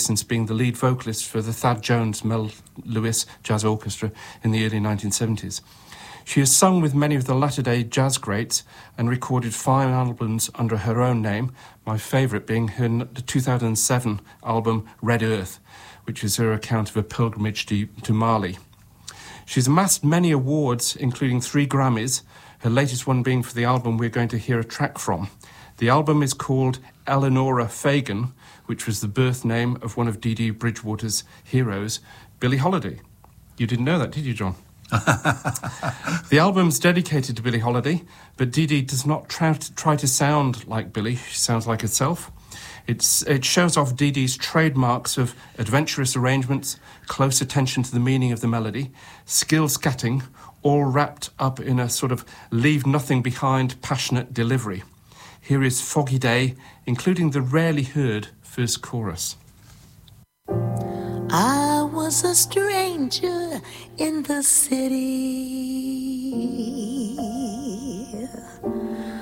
since being the lead vocalist for the Thad Jones Mel Lewis Jazz Orchestra in the early 1970s. She has sung with many of the latter-day jazz greats and recorded 5 albums under her own name, my favourite being her 2007 album Red Earth, which is her account of a pilgrimage to Mali. She's amassed many awards, including 3 Grammys, her latest one being for the album we're going to hear a track from. The album is called Eleonora Fagan, which was the birth name of one of Dee Dee Bridgewater's heroes, Billie Holiday. You didn't know that, did you, John? The album's dedicated to Billie Holiday, but Dee Dee does not try to sound like Billie. She sounds like herself. It shows off Dee Dee's trademarks of adventurous arrangements, close attention to the meaning of the melody, skill scatting, all wrapped up in a sort of leave-nothing-behind passionate delivery. Here is Foggy Day, including the rarely heard first chorus. I was a stranger in the city,